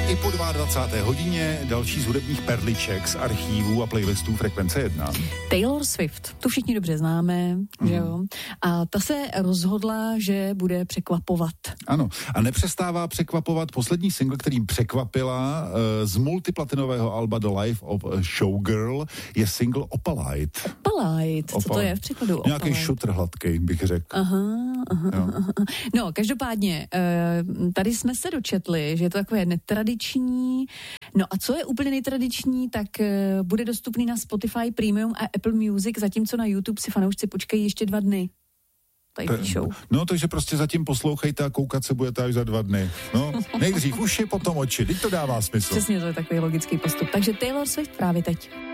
I po 22. hodině další z hudebních perliček z archívů a playlistů Frekvence 1. Taylor Swift, tu všichni dobře známe, že jo? A ta se rozhodla, že bude překvapovat. Ano, a nepřestává překvapovat. Poslední single, kterým překvapila z multiplatinového alba The Life of a Showgirl, je single Opalite. Opalite, co to je v překladu? Nějaký šutr hladkej, bych řekl. Aha. No, každopádně, tady jsme se dočetli, že je to takové netradiční. No a co je úplně netradiční, tak bude dostupný na Spotify Premium a Apple Music, zatímco na YouTube si fanoušci počkají ještě 2 dny. Tady píšou. No, takže prostě zatím poslouchejte a koukat se budete až za 2 dny. No, nejdřív uši, potom oči. Teď to dává smysl. Přesně, to je takový logický postup. Takže Taylor Swift právě teď.